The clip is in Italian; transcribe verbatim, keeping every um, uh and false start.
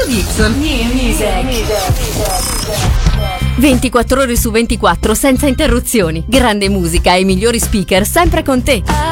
Dixon. New Music. ventiquattro ore su ventiquattro senza interruzioni. Grande musica e i migliori speaker sempre con te.